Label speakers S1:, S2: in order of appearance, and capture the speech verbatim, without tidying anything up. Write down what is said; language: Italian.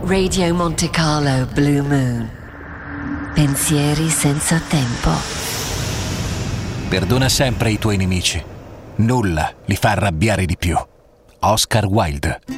S1: Radio Monte Carlo Blue Moon. Pensieri senza tempo.
S2: Perdona sempre i tuoi nemici. Nulla li fa arrabbiare di più. Oscar Wilde.